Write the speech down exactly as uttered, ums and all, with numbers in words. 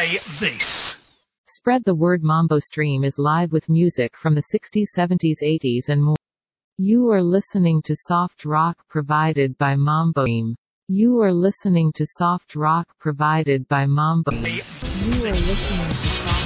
Play this. Spread the word. Mambo Stream is live with music from the sixties, seventies, eighties and more. You are listening to soft rock provided by Mambo Stream. You are listening to soft rock provided by Mambo Stream. You are listening to soft